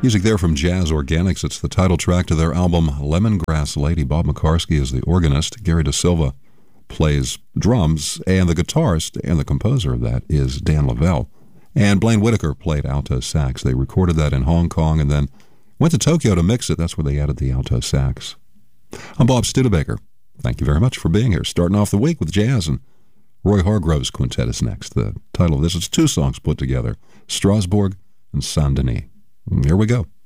Music there from Jazz Organics. It's the title track to their album Lemongrass Lady. Bob McCarsky is the organist. Gary Da Silva plays drums, and the guitarist and the composer of that is Dan Lavelle. And Blaine Whitaker played alto sax. They recorded that in Hong Kong and then went to Tokyo to mix it. That's where they added the alto sax. I'm Bob Studebaker. Thank you very much for being here. Starting off the week with jazz, and Roy Hargrove's quintet is next. The title of this is two songs put together, Strasbourg and Saint-Denis. Here we go.